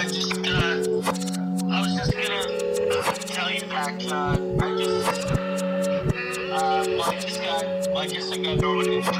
I was just gonna tell you that I just just got